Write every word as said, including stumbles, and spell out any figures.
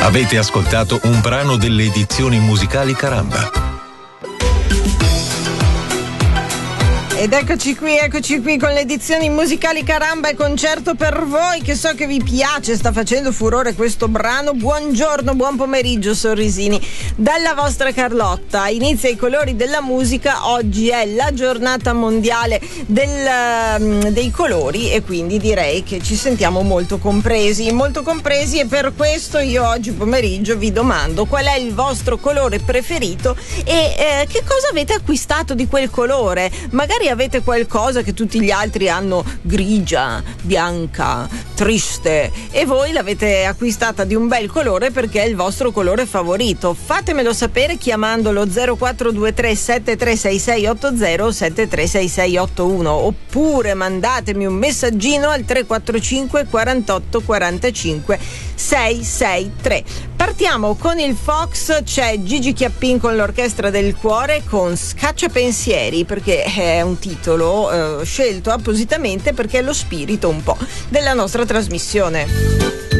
Avete ascoltato un brano delle edizioni musicali Caramba. Ed eccoci qui, eccoci qui con le edizioni musicali Caramba e Concerto per voi, che so che vi piace, sta facendo furore questo brano. Buongiorno, buon pomeriggio sorrisini dalla vostra Carlotta. Inizia i colori della musica, oggi è la giornata mondiale del, dei colori e quindi direi che ci sentiamo molto compresi, molto compresi e per questo io oggi pomeriggio vi domando qual è il vostro colore preferito e eh, che cosa avete acquistato di quel colore. Magari avete qualcosa che tutti gli altri hanno grigia, bianca, triste e voi l'avete acquistata di un bel colore perché è il vostro colore favorito. Fatemelo sapere chiamandolo zero quattro due tre sette tre sei sei otto zero sette tre sei sei otto uno oppure mandatemi un messaggino al tre quattro cinque quarantotto quarantacinque seicentosessantatré. Partiamo con il Fox, c'è Gigi Chiappin con l'Orchestra del Cuore con Scacciapensieri, perché è un titolo eh, scelto appositamente perché è lo spirito un po' della nostra trasmissione.